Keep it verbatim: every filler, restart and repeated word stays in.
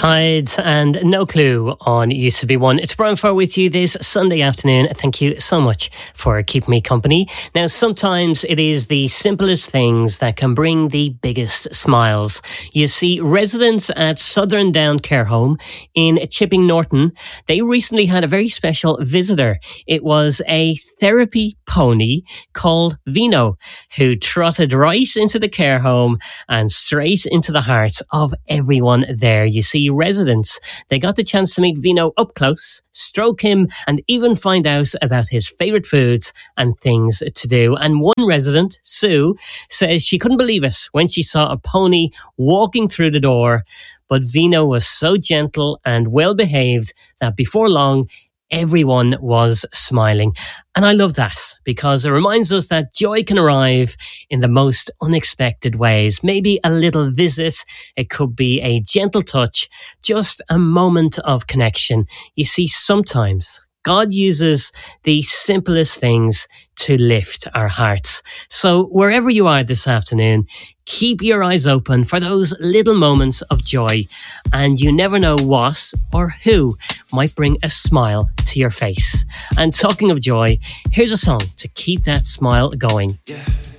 Tides and No Clue on Used to Be One. It's Brian Farr with you this Sunday afternoon. Thank you so much for keeping me company. Now, sometimes it is the simplest things that can bring the biggest smiles. You see, residents at Southern Down Care Home in Chipping Norton, they recently had a very special visitor. It was a therapy pony called Vino, who trotted right into the care home and straight into the hearts of everyone there. You see, residents, they got the chance to meet Vino up close, stroke him, and even find out about his favourite foods and things to do. And one resident, Sue, says she couldn't believe it when she saw a pony walking through the door, but Vino was so gentle and well behaved that before long, everyone was smiling. And I love that because it reminds us that joy can arrive in the most unexpected ways. Maybe a little visit. It could be a gentle touch, just a moment of connection. You see, sometimes God uses the simplest things to lift our hearts. So wherever you are this afternoon, keep your eyes open for those little moments of joy. And you never know what or who might bring a smile to your face. And talking of joy, here's a song to keep that smile going. Yeah.